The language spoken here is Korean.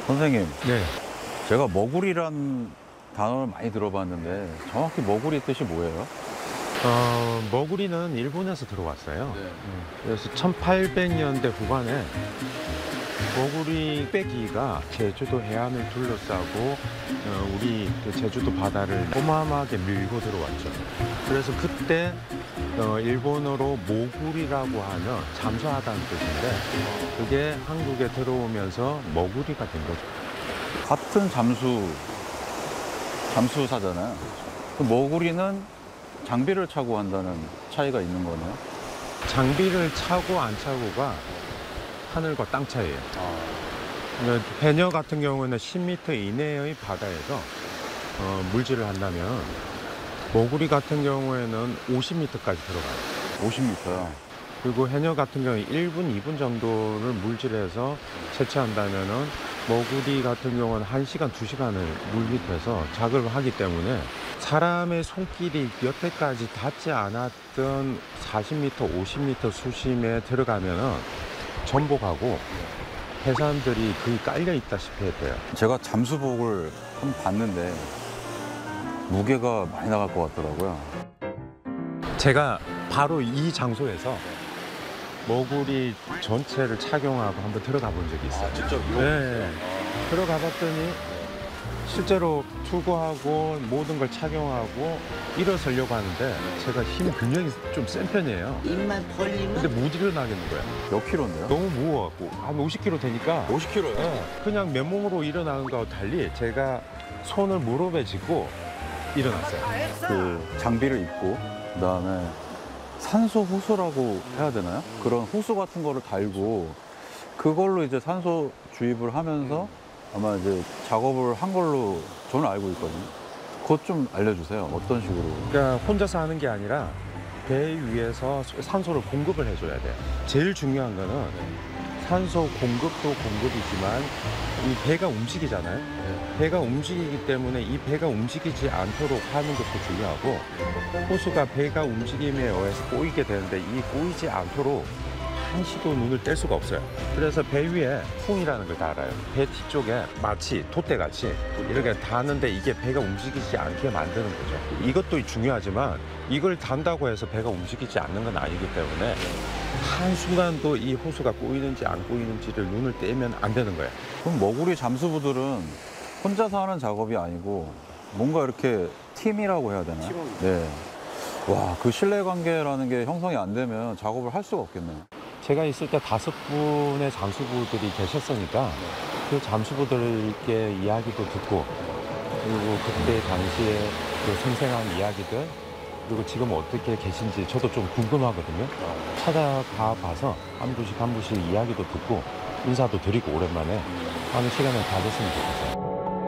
선생님, 네. 제가 머구리란 단어를 많이 들어봤는데 정확히 머구리 뜻이 뭐예요? 머구리는 일본에서 들어왔어요. 네. 그래서 1800년대 후반에 머구리 빼기가 제주도 해안을 둘러싸고 우리 그 제주도 바다를 어마어마하게 밀고 들어왔죠. 그래서 그때 일본어로 모구리라고 하는 잠수하다는 뜻인데 그게 한국에 들어오면서 머구리가 된 거죠. 같은 잠수사잖아요. 그 머구리는 장비를 차고 한다는 차이가 있는 거네요. 장비를 차고 안 차고가 하늘과 땅 차이예요. 해녀 같은 경우는 10m 이내의 바다에서 물질을 한다면 머구리 같은 경우에는 50m까지 들어가요. 50m요. 그리고 해녀 같은 경우에 1분, 2분 정도를 물질해서 채취한다면은 머구리 같은 경우는 1시간, 2시간을 물 밑에서 작업을 하기 때문에 사람의 손길이 여태까지 닿지 않았던 40m, 50m 수심에 들어가면은 전복하고 해삼들이 거의 깔려 있다시피 했대요. 제가 잠수복을 한번 봤는데 무게가 많이 나갈 것 같더라고요. 제가 바로 이 장소에서 머구리 전체를 착용하고 한번 들어가 본 적이 있어요. 직접 네. 들어가 봤더니 실제로 투구하고 모든 걸 착용하고 일어서려고 하는데 제가 힘이 굉장히 좀 센 편이에요. 입만 벌리면 근데 못 일어나겠는 거예요. 몇 킬로인데요? 너무 무거워갖고 한 50kg 되니까 50킬로요? 그냥 맨몸으로 일어나는 거와 달리 제가 손을 무릎에 짚고 일어났어요. 그 장비를 입고 그다음에 산소 호수라고 해야 되나요? 그런 호수 같은 거를 달고 그걸로 이제 산소 주입을 하면서 아마 이제 작업을 한 걸로 저는 알고 있거든요. 그것 좀 알려주세요. 어떤 식으로? 그러니까 혼자서 하는 게 아니라 배 위에서 산소를 공급을 해줘야 돼요. 제일 중요한 거는 산소 공급도 공급이지만 이 배가 움직이잖아요. 배가 움직이기 때문에 이 배가 움직이지 않도록 하는 것도 중요하고 호수가 배가 움직임에 의해서 꼬이게 되는데 이 꼬이지 않도록 한시도 눈을 뗄 수가 없어요. 그래서 배 위에 풍이라는 걸 달아요. 배 뒤쪽에 마치 돛대같이 이렇게 다는데 이게 배가 움직이지 않게 만드는 거죠. 이것도 중요하지만 이걸 단다고 해서 배가 움직이지 않는 건 아니기 때문에 한순간도 이 호수가 꼬이는지 안 꼬이는지를 눈을 떼면 안 되는 거예요. 그럼 머구리 잠수부들은 혼자서 하는 작업이 아니고 뭔가 이렇게 팀이라고 해야 되나요? 네. 와, 그 신뢰관계라는 게 형성이 안 되면 작업을 할 수가 없겠네요. 제가 있을 때 5분의 잠수부들이 계셨으니까 그 잠수부들께 이야기도 듣고 그리고 그때 당시에 그 생생한 이야기들 그리고 지금 어떻게 계신지 저도 좀 궁금하거든요. 찾아가 봐서 한 분씩 이야기도 듣고 인사도 드리고 오랜만에 하는 시간을 가졌으면 좋겠어요.